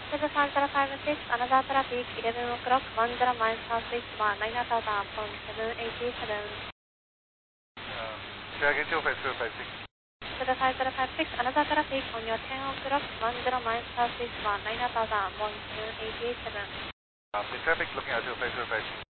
75056, another traffic, 11 o'clock, 10 miles southeast, 9,787. Drag into 5056. 75056, another traffic on your 10 o'clock, 10 miles southeast, 9,187. The traffic looking at 5056.